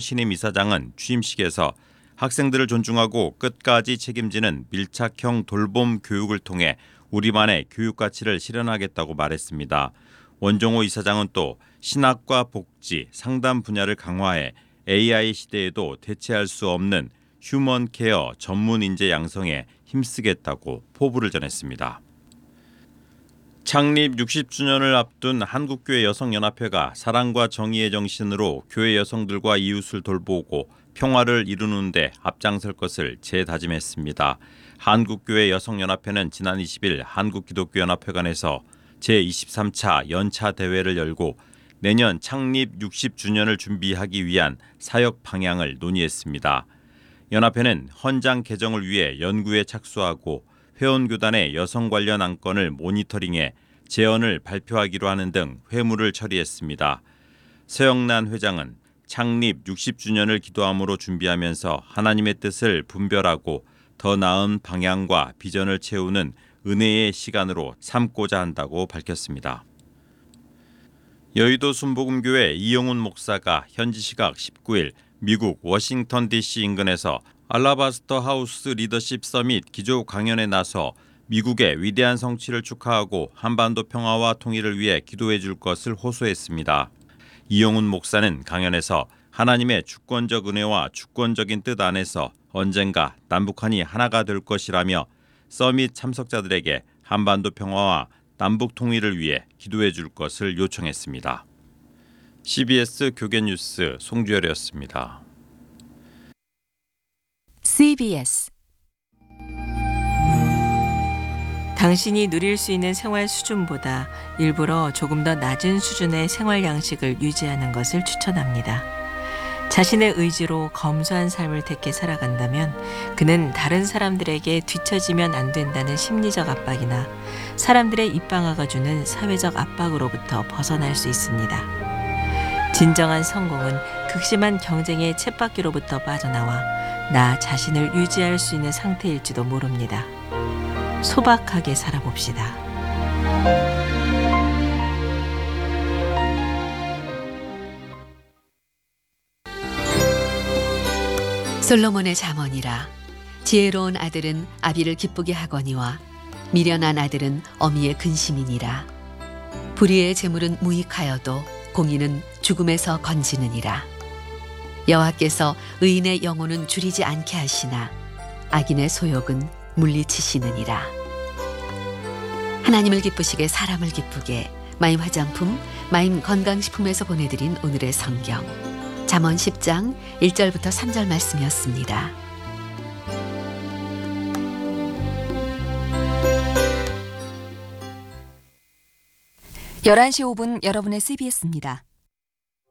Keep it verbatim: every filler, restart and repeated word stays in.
신임 이사장은 취임식에서 학생들을 존중하고 끝까지 책임지는 밀착형 돌봄 교육을 통해 우리만의 교육 가치를 실현하겠다고 말했습니다. 원종호 이사장은 또 신학과 복지, 상담 분야를 강화해 에이아이 시대에도 대체할 수 없는 휴먼 케어 전문 인재 양성에 힘쓰겠다고 포부를 전했습니다. 창립 육십 주년을 앞둔 한국교회 여성연합회가 사랑과 정의의 정신으로 교회 여성들과 이웃을 돌보고 평화를 이루는 데 앞장설 것을 재다짐했습니다. 한국교회 여성연합회는 지난 이십 일 한국기독교연합회관에서 제이십삼 차 연차 대회를 열고 내년 창립 육십 주년을 준비하기 위한 사역 방향을 논의했습니다. 연합회는 헌장 개정을 위해 연구에 착수하고 회원교단의 여성 관련 안건을 모니터링해 제언을 발표하기로 하는 등 회무를 처리했습니다. 서영란 회장은 창립 육십 주년을 기도함으로 준비하면서 하나님의 뜻을 분별하고 더 나은 방향과 비전을 채우는 은혜의 시간으로 삼고자 한다고 밝혔습니다. 여의도 순복음교회 이용훈 목사가 현지 시각 십구 일 미국 워싱턴 디씨 인근에서 알라바스터 하우스 리더십 서밋 기조 강연에 나서 미국의 위대한 성취를 축하하고 한반도 평화와 통일을 위해 기도해 줄 것을 호소했습니다. 이용훈 목사는 강연에서 하나님의 주권적 은혜와 주권적인 뜻 안에서 언젠가 남북한이 하나가 될 것이라며 서밋 참석자들에게 한반도 평화와 남북 통일을 위해 기도해 줄 것을 요청했습니다. 씨비에스 교계뉴스 송주열이었습니다. 씨비에스 당신이 누릴 수 있는 생활 수준보다 일부러 조금 더 낮은 수준의 생활 양식을 유지하는 것을 추천합니다. 자신의 의지로 검소한 삶을 택해 살아간다면 그는 다른 사람들에게 뒤처지면 안 된다는 심리적 압박이나 사람들의 입방아가 주는 사회적 압박으로부터 벗어날 수 있습니다. 진정한 성공은 극심한 경쟁의 쳇바퀴로부터 빠져나와 나 자신을 유지할 수 있는 상태일지도 모릅니다. 소박하게 살아봅시다. 솔로몬의 잠언이라. 지혜로운 아들은 아비를 기쁘게 하거니와 미련한 아들은 어미의 근심이니라. 불의의 재물은 무익하여도 공의는 죽음에서 건지느니라. 여호와께서 의인의 영혼은 줄이지 않게 하시나 악인의 소욕은 물리치시느니라. 하나님을 기쁘시게 사람을 기쁘게 마임 화장품, 마임 건강식품에서 보내드린 오늘의 성경 잠언 십 장 일 절부터 삼 절 말씀이었습니다. 열한 시 오 분 여러분의 씨비에스입니다.